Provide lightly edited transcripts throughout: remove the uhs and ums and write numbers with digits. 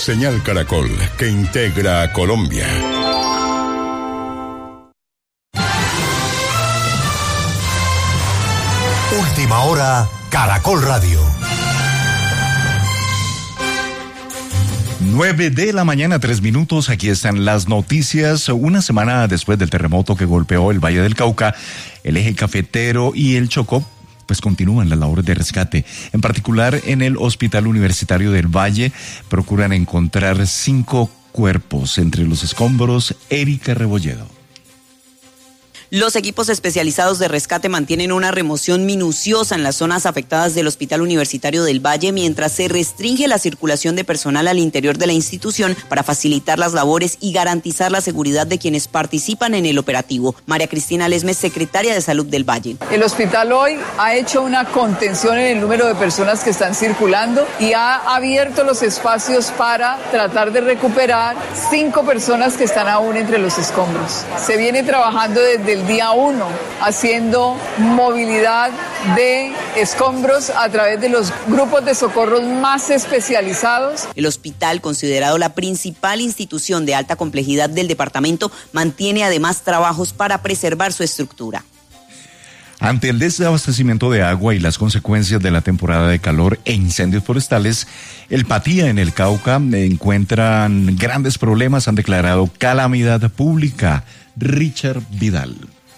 Señal Caracol, que integra a Colombia. Última hora, Caracol Radio. 9:03 a.m, aquí están las noticias. Una semana después del terremoto que golpeó el Valle del Cauca, el Eje Cafetero y el Chocó, pues continúan las labores de rescate. En particular, en el Hospital Universitario del Valle, procuran encontrar 5 cuerpos entre los escombros. Erika Rebolledo. Los equipos especializados de rescate mantienen una remoción minuciosa en las zonas afectadas del Hospital Universitario del Valle, mientras se restringe la circulación de personal al interior de la institución para facilitar las labores y garantizar la seguridad de quienes participan en el operativo. María Cristina Lesmes, secretaria de Salud del Valle. El hospital hoy ha hecho una contención en el número de personas que están circulando y ha abierto los espacios para tratar de recuperar 5 personas que están aún entre los escombros. Se viene trabajando desde el día 1, haciendo movilidad de escombros a través de los grupos de socorros más especializados. El hospital, considerado la principal institución de alta complejidad del departamento, mantiene además trabajos para preservar su estructura. Ante el desabastecimiento de agua y las consecuencias de la temporada de calor e incendios forestales, el Patía en el Cauca encuentran grandes problemas, han declarado calamidad pública. Richard Vidal.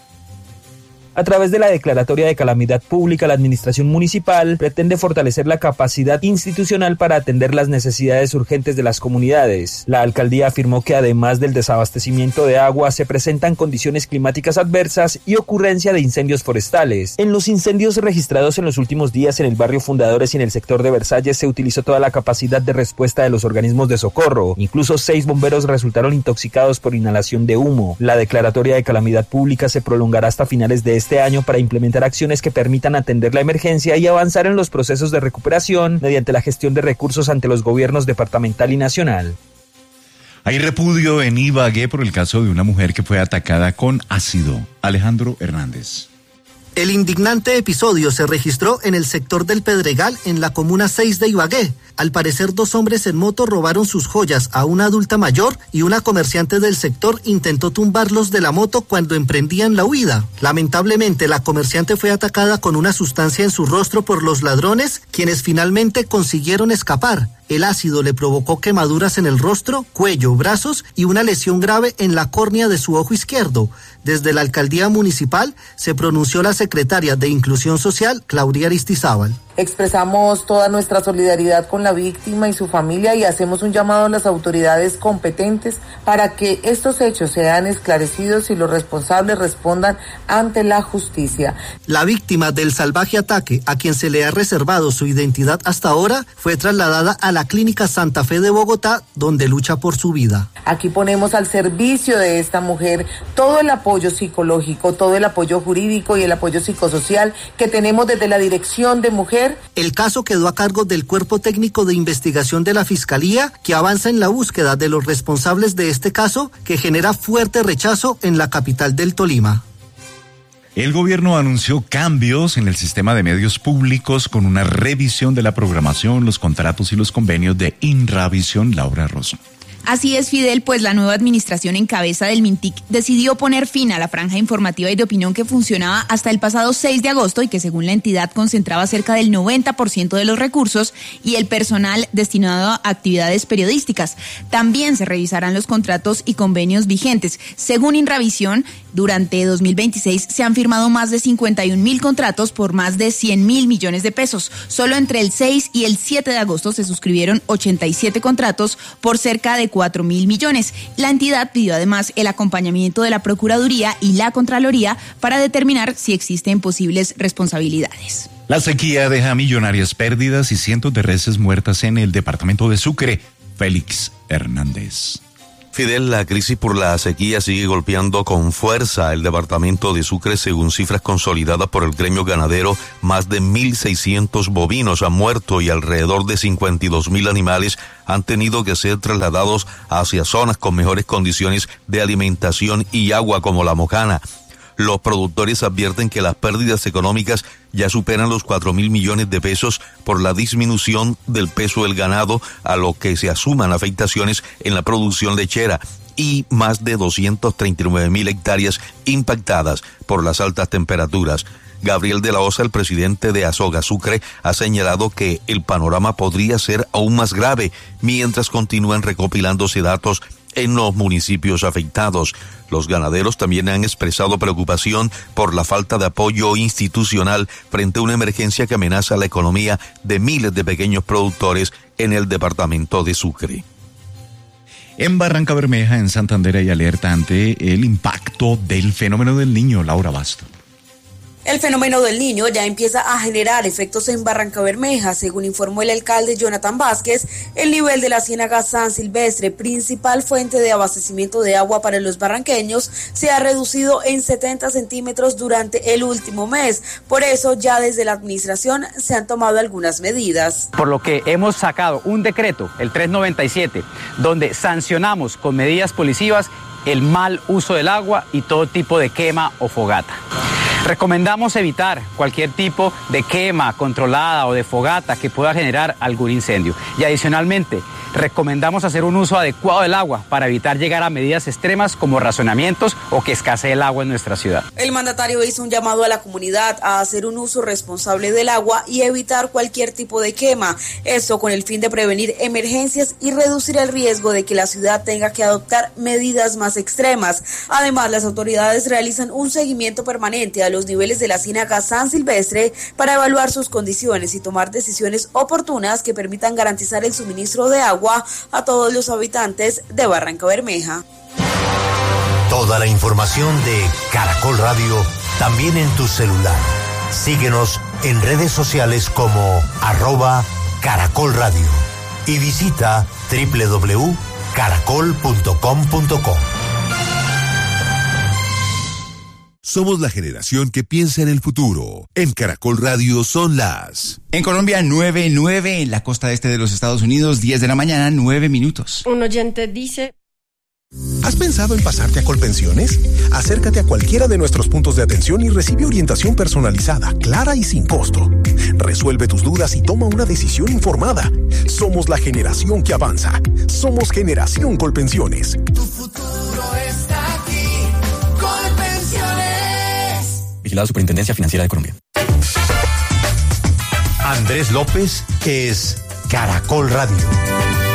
A través de la declaratoria de calamidad pública, la administración municipal pretende fortalecer la capacidad institucional para atender las necesidades urgentes de las comunidades. La alcaldía afirmó que además del desabastecimiento de agua, se presentan condiciones climáticas adversas y ocurrencia de incendios forestales. En los incendios registrados en los últimos días en el barrio Fundadores y en el sector de Versalles se utilizó toda la capacidad de respuesta de los organismos de socorro. Incluso 6 bomberos resultaron intoxicados por inhalación de humo. La declaratoria de calamidad pública se prolongará hasta finales de este año para implementar acciones que permitan atender la emergencia y avanzar en los procesos de recuperación mediante la gestión de recursos ante los gobiernos departamental y nacional. Hay repudio en Ibagué por el caso de una mujer que fue atacada con ácido. Alejandro Hernández. El indignante episodio se registró en el sector del Pedregal, en la comuna 6 de Ibagué. Al parecer, 2 hombres en moto robaron sus joyas a una adulta mayor y una comerciante del sector intentó tumbarlos de la moto cuando emprendían la huida. Lamentablemente, la comerciante fue atacada con una sustancia en su rostro por los ladrones, quienes finalmente consiguieron escapar. El ácido le provocó quemaduras en el rostro, cuello, brazos y una lesión grave en la córnea de su ojo izquierdo. Desde la alcaldía municipal se pronunció la secretaria de Inclusión Social, Claudia Aristizábal. Expresamos toda nuestra solidaridad con la víctima y su familia y hacemos un llamado a las autoridades competentes para que estos hechos sean esclarecidos y los responsables respondan ante la justicia. La víctima del salvaje ataque, a quien se le ha reservado su identidad hasta ahora, fue trasladada a la Clínica Santa Fe de Bogotá, donde lucha por su vida. Aquí ponemos al servicio de esta mujer todo el apoyo psicológico, todo el apoyo jurídico y el apoyo psicosocial que tenemos desde la Dirección de Mujer. El caso quedó a cargo del Cuerpo Técnico de Investigación de la Fiscalía, que avanza en la búsqueda de los responsables de este caso, que genera fuerte rechazo en la capital del Tolima. El gobierno anunció cambios en el sistema de medios públicos con una revisión de la programación, los contratos y los convenios de Inravisión. Laura Rosso. Así es, Fidel, pues la nueva administración en cabeza del Mintic decidió poner fin a la franja informativa y de opinión que funcionaba hasta el pasado 6 de agosto y que según la entidad concentraba cerca del 90% de los recursos y el personal destinado a actividades periodísticas. También se revisarán los contratos y convenios vigentes. Según Inravisión, durante 2026 se han firmado más de 51.000 contratos por más de 100.000 millones de pesos. Solo entre el 6 y el 7 de agosto se suscribieron 87 contratos por cerca de 4.000 millones. La entidad pidió además el acompañamiento de la Procuraduría y la Contraloría para determinar si existen posibles responsabilidades. La sequía deja millonarias pérdidas y cientos de reses muertas en el departamento de Sucre. Félix Hernández. Fidel, la crisis por la sequía sigue golpeando con fuerza el departamento de Sucre. Según cifras consolidadas por el gremio ganadero, más de 1.600 bovinos han muerto y alrededor de 52.000 animales han tenido que ser trasladados hacia zonas con mejores condiciones de alimentación y agua como La Mojana. Los productores advierten que las pérdidas económicas ya superan los 4.000 millones de pesos por la disminución del peso del ganado, a lo que se asuman afectaciones en la producción lechera y más de 239.000 hectáreas impactadas por las altas temperaturas. Gabriel de la Osa, el presidente de Asoga Sucre, ha señalado que el panorama podría ser aún más grave mientras continúan recopilándose datos en los municipios afectados. Los ganaderos también han expresado preocupación por la falta de apoyo institucional frente a una emergencia que amenaza la economía de miles de pequeños productores en el departamento de Sucre. En Barrancabermeja, en Santander, hay alerta ante el impacto del fenómeno del Niño. Laura Basto. El fenómeno del Niño ya empieza a generar efectos en Barrancabermeja. Según informó el alcalde Jonathan Vázquez, el nivel de la ciénaga San Silvestre, principal fuente de abastecimiento de agua para los barranqueños, se ha reducido en 70 centímetros durante el último mes. Por eso, ya desde la administración se han tomado algunas medidas. Por lo que hemos sacado un decreto, el 397, donde sancionamos con medidas policivas el mal uso del agua y todo tipo de quema o fogata. Recomendamos evitar cualquier tipo de quema controlada o de fogata que pueda generar algún incendio. Y adicionalmente, recomendamos hacer un uso adecuado del agua para evitar llegar a medidas extremas como racionamientos o que escasee el agua en nuestra ciudad. El mandatario hizo un llamado a la comunidad a hacer un uso responsable del agua y evitar cualquier tipo de quema. Esto con el fin de prevenir emergencias y reducir el riesgo de que la ciudad tenga que adoptar medidas más extremas. Además, las autoridades realizan un seguimiento permanente a los niveles de la ciénaga San Silvestre para evaluar sus condiciones y tomar decisiones oportunas que permitan garantizar el suministro de agua a todos los habitantes de Barrancabermeja. Toda la información de Caracol Radio también en tu celular. Síguenos en redes sociales como @Caracol Radio y visita www.caracol.com.co. Somos la generación que piensa en el futuro. En Caracol Radio son las... En Colombia, 9:09, en la costa este de los Estados Unidos, 10 de la mañana, 9 minutos. Un oyente dice... ¿Has pensado en pasarte a Colpensiones? Acércate a cualquiera de nuestros puntos de atención y recibe orientación personalizada, clara y sin costo. Resuelve tus dudas y toma una decisión informada. Somos la generación que avanza. Somos Generación Colpensiones. Tu futuro está aquí. Colpensiones. Vigilado Superintendencia Financiera de Colombia. Andrés López es Caracol Radio.